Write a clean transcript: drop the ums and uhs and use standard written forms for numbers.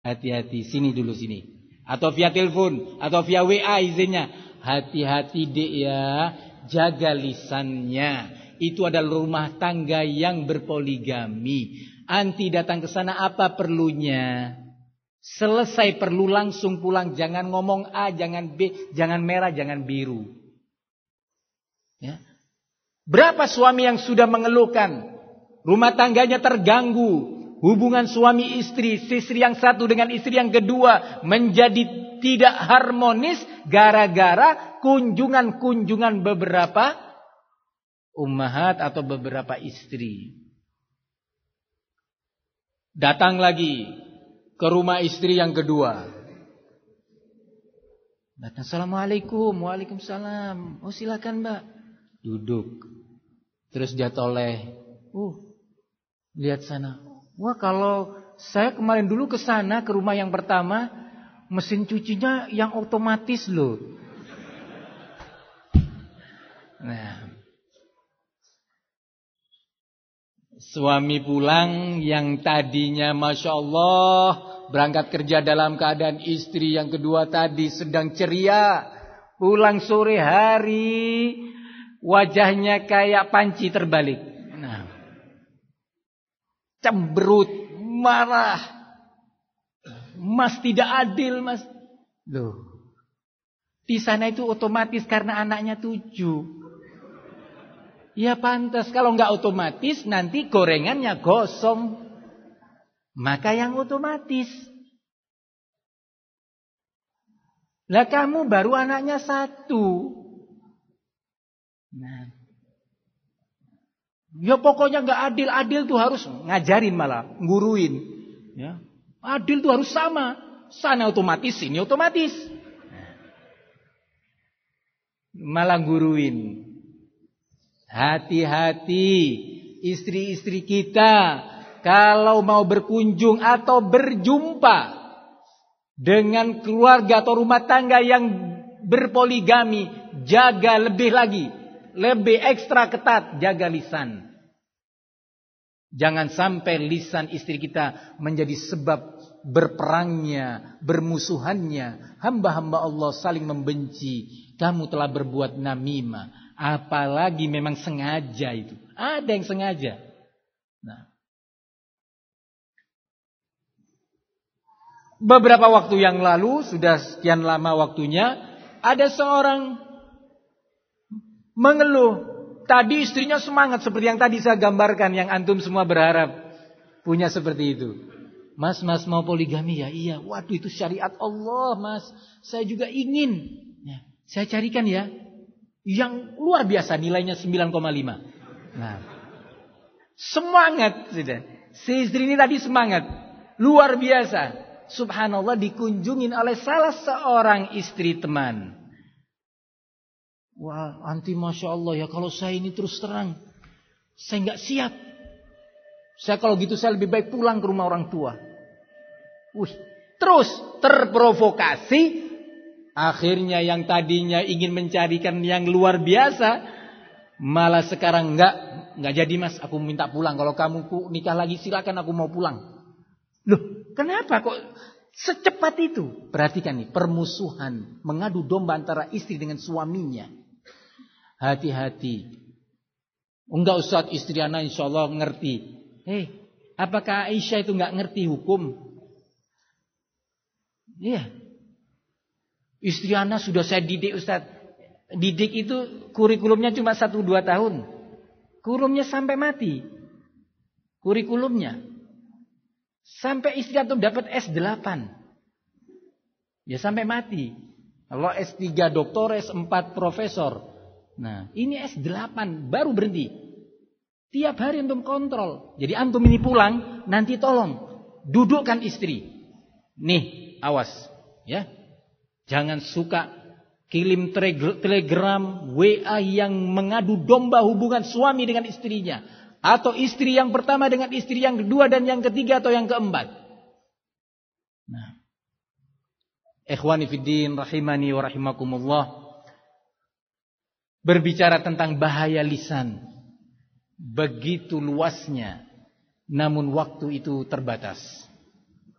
Hati-hati, sini dulu sini. Atau via telepon, atau via WA izinnya. Hati-hati dek ya, jaga lisannya. Itu adalah rumah tangga yang berpoligami. Anti datang ke sana apa perlunya? Selesai perlu langsung pulang. Jangan ngomong A, jangan B, jangan merah, jangan biru. Ya. Berapa suami yang sudah mengeluhkan rumah tangganya terganggu, hubungan suami istri yang satu dengan istri yang kedua menjadi tidak harmonis gara-gara kunjungan beberapa ummahat atau beberapa istri. Datang lagi ke rumah istri yang kedua. Datang, Assalamualaikum. Waalaikumsalam. Oh silakan mbak. Duduk. Terus dia toleh. Lihat sana. Wah kalau saya kemarin dulu ke sana, ke rumah yang pertama, mesin cucinya yang otomatis loh. Nah, suami pulang yang tadinya Masya Allah berangkat kerja dalam keadaan istri yang kedua tadi sedang ceria. Pulang sore hari wajahnya kayak panci terbalik. Nah, cemberut, marah. Mas tidak adil mas. Loh, di sana itu otomatis karena anaknya 7. Ya pantas, kalau nggak otomatis nanti gorengannya gosong. Maka yang otomatis. Lah kamu baru anaknya 1. Nah. Ya pokoknya nggak adil tuh harus ngajarin malah, nguruin. Ya. Adil tuh harus sama. Sana otomatis, sini otomatis. Malah nguruin. Hati-hati istri-istri kita kalau mau berkunjung atau berjumpa dengan keluarga atau rumah tangga yang berpoligami, jaga lebih lagi, lebih ekstra ketat, jaga lisan. Jangan sampai lisan istri kita menjadi sebab berperangnya, bermusuhannya, hamba-hamba Allah saling membenci. Kamu telah berbuat namimah. Apalagi memang sengaja itu. Ada yang sengaja. Nah. Beberapa waktu yang lalu, sudah sekian lama waktunya, ada seorang mengeluh. Tadi istrinya semangat seperti yang tadi saya gambarkan, yang antum semua berharap punya seperti itu. Mas mau poligami ya? Iya. Waduh itu syariat Allah mas. Saya juga ingin. Ya, saya carikan ya. Yang luar biasa nilainya 9,5. Nah, semangat sudah. Si istri ini tadi semangat, luar biasa. Subhanallah dikunjungin oleh salah seorang istri teman. Wah, anti masya Allah ya kalau saya ini terus terang, saya nggak siap. Saya kalau gitu saya lebih baik pulang ke rumah orang tua. Terus terprovokasi. Akhirnya yang tadinya ingin mencarikan yang luar biasa, malah sekarang enggak jadi mas, aku minta pulang. Kalau kamu nikah lagi silakan, aku mau pulang. Loh, kenapa kok secepat itu? Perhatikan nih, permusuhan, mengadu domba antara istri dengan suaminya. Hati-hati. Enggak usah istri anak insya Allah ngerti. Apakah Aisyah itu enggak ngerti hukum? Iya. Istri anak sudah saya didik Ustaz. Didik itu kurikulumnya cuma 1-2 tahun. Kurikulumnya sampai mati. Kurikulumnya. Sampai istri antum dapat S8. Ya sampai mati. Kalau S3 doktor, S4 profesor. Nah ini S8 baru berhenti. Tiap hari antum kontrol. Jadi antum ini pulang, nanti tolong dudukkan istri. Nih awas ya. Jangan suka kirim telegram, WA yang mengadu domba hubungan suami dengan istrinya. Atau istri yang pertama dengan istri yang kedua dan yang ketiga atau yang keempat. Nah. Ikhwani fiddin rahimani wa rahimakumullah. Berbicara tentang bahaya lisan. Begitu luasnya. Namun waktu itu terbatas.